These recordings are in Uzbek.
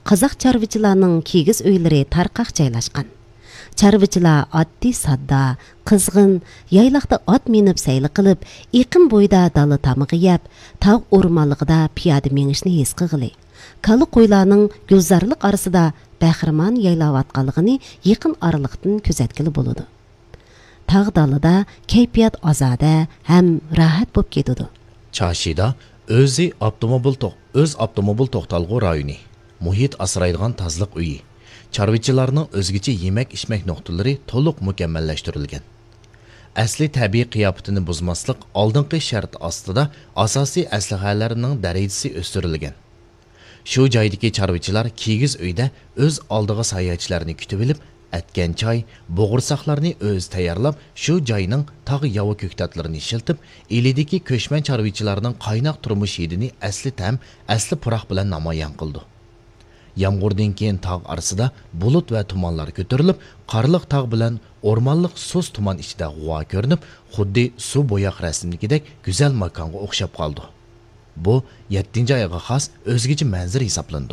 Қазақ чарвычыларның кигіз өйлері тарқақ жайлашқан. Чарвычылар адди садда, қызғын, яйлақта ат меніп сәйлі қылып, иқын бойда далы тамығы еп, тау ормалығыда пияды меңішні ес қығылы. Калы қойларның гүлзарлық арасыда бәхірман яйлаватқалығыны иқын арылықтың көзәткілі болуды. Тағы далыда кейпият азада әм рахат боп кетуді. Чашида өз автомобил тоқталғы районы, мұхит асырайдыған тазлық үйі, чарвичыларның өзгече yemek-içmek noktaları толық mükemmelleştirilgen. Asli tabiiy qiyafetini buzmaslik oldingi shart ostida asosiy aslahalarning darajasi o'stirilgan. Shu joydagi chorvachilar kigiz uyda o'z oldiga sayohatchilarni kutib olib, atgan choy, bo'g'irsoqlarni o'z tayyorlab, shu joyning tog' yovi ko'ktatlarini shiltib, elidagi ko'chman chorvachilarning qaynoq turmush hidini asli tam, asli puroq bilan namoyon qildi. Yağmurdan keyin tog' orasida bulut va tumanlar ko'tarilib, qorliq tog' bilan o'rmonliq so'z tuman ichida g'uva ko'rinib, xuddi suv bo'yoq rasmligidek go'zal makonga o'xshab qoldi. Bu 7-oyga xos o'zgacha manzara hisoblandi.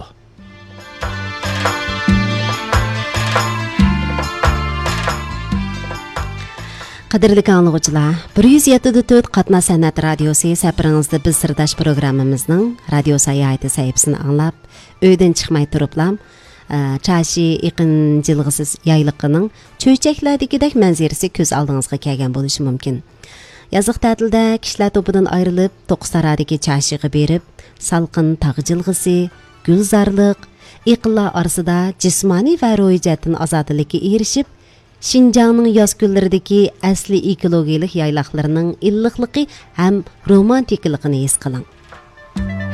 Qadrli anglag'uchilar, 107.4 Qatna San'at radiosi safaringizda biz sirdash programmamizning radio sayohati sahifasini anglab, uydan chiqmay turiblam, Chashi iqin jilg'isiz yayliqining cho'chaklardagidek manzarasi ko'z oldingizga kelgan bo'lishi mumkin. Yazıq ta'tilda kishilar to'pidan ayrilib, To'qsaradagi Chashiga berib, salqin tog' jilg'isi, gulzorliq, iqinlar orasida jismoniy va ruhiy jihatdan ozodlikka erishib, Şinjanның yoz kunlaridagi asli ekologiyalik yayloqlarining illiqligi ham romantikligini his qiling.